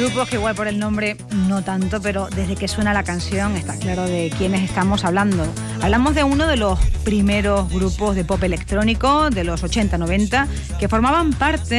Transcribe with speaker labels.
Speaker 1: grupos que igual por el nombre no tanto, pero desde que suena la canción está claro de quiénes estamos hablando. Hablamos de uno de los primeros grupos de pop electrónico de los 80-90 que formaban parte